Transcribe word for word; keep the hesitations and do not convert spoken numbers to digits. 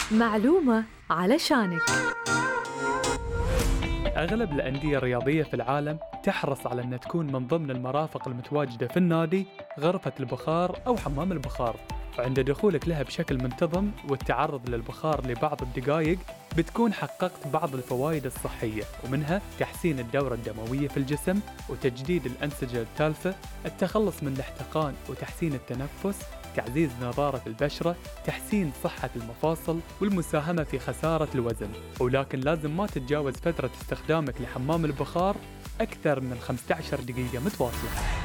معلومة علشانك. أغلب الأندية الرياضية في العالم تحرص على أن تكون من ضمن المرافق المتواجدة في النادي غرفة البخار أو حمام البخار، وعند دخولك لها بشكل منتظم والتعرض للبخار لبعض الدقائق بتكون حققت بعض الفوائد الصحية، ومنها تحسين الدورة الدموية في الجسم وتجديد الأنسجة التالفة، التخلص من الاحتقان وتحسين التنفس، تعزيز نضارة البشرة، تحسين صحة المفاصل، والمساهمة في خسارة الوزن. ولكن لازم ما تتجاوز فترة استخدامك لحمام البخار أكثر من خمسة عشر دقيقة متواصلة.